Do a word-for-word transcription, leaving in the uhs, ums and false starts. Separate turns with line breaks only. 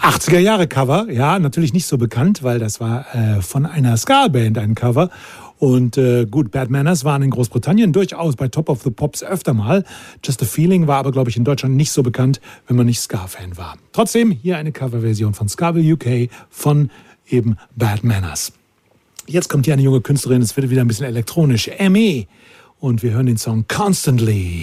achtziger-Jahre-Cover, ja, natürlich nicht so bekannt, weil das war äh, von einer Ska-Band ein Cover. Und äh, gut, Bad Manners waren in Großbritannien durchaus bei Top of the Pops öfter mal. Just a Feeling war aber, glaube ich, in Deutschland nicht so bekannt, wenn man nicht Ska-Fan war. Trotzdem hier eine Coverversion von Skaville U K von eben Bad Manners. Jetzt kommt hier eine junge Künstlerin, es wird wieder ein bisschen elektronisch, M E. Und wir hören den Song Constantly.